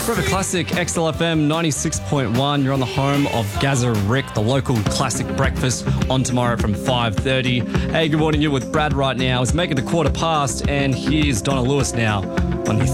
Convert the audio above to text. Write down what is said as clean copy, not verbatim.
Forever Classic, XLFM 96.1. You're on the home of Gazza Rick, the local classic breakfast, on tomorrow from 5:30. Hey, good morning. You're with Brad right now. It's making the 1:15, and here's Donna Lewis now on his